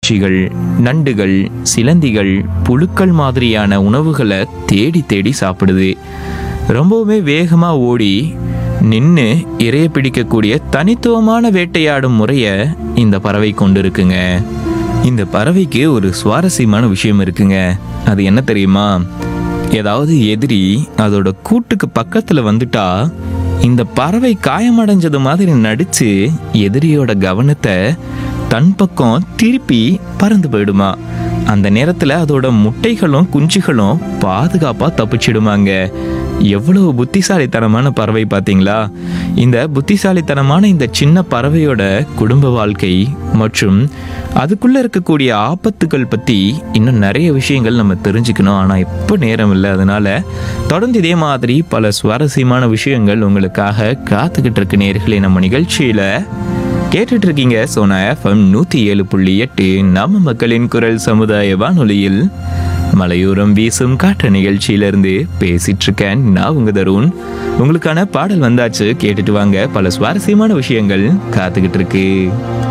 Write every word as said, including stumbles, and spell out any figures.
பூச்சிகள், நண்டுகள், சிலந்திகள், புழுக்கள் மாதிரியான உணவுகளை தேடி தேடி சாப்பிடுது. ரொம்பவுமே வேகமாக ஓடி நின்று இரையை பிடிக்கக்கூடிய தனித்துவமான வேட்டையாடும் முறையை இந்த பறவை கொண்டு இருக்குங்க. இந்த பறவைக்கு ஒரு சுவாரஸ்யமான விஷயம் இருக்குங்க. அது என்ன தெரியுமா? ஏதாவது எதிரி அதோட கூட்டுக்கு பக்கத்தில் வந்துட்டா இந்த பறவை காயமடைஞ்சது மாதிரி நடிச்சு எதிரியோட கவனத்தை தன் பக்கம் திருப்பி பறந்து போயிடுமா. அந்த நேரத்தில் அதோட முட்டைகளும் குஞ்சுகளும் பாதுகாப்பாக தப்பிச்சிடுமாங்க. எவ்வளவு புத்திசாலித்தனமான பறவை பார்த்தீங்களா? இந்த புத்திசாலித்தனமான இந்த சின்ன பறவையோட குடும்ப வாழ்க்கை மற்றும் அதுக்குள்ளே இருக்கக்கூடிய ஆபத்துகள் பற்றி இன்னும் நிறைய விஷயங்கள் நம்ம தெரிஞ்சுக்கணும். ஆனால் இப்போ நேரம் இல்லை. அதனால தொடர்ந்து இதே மாதிரி பல சுவாரஸ்யமான விஷயங்கள் உங்களுக்காக காத்துக்கிட்டு இருக்கு. நேயர்களே, நம்ம நிகழ்ச்சியில் கேட்டுட்டு இருக்கீங்க சோனா எஃப்எம் நூற்றி ஏழு புள்ளி எட்டு நம்ம மக்களின் குரல் சமுதாய வானொலியில் மலையோரம் வீசும் காற்று நிகழ்ச்சியிலிருந்து பேசிட்டு இருக்கேன் நான் உங்க தருண். உங்களுக்கான பாடல் வந்தாச்சு, கேட்டுட்டு வாங்க. பல சுவாரஸ்யமான விஷயங்கள் காத்துக்கிட்டு இருக்கு.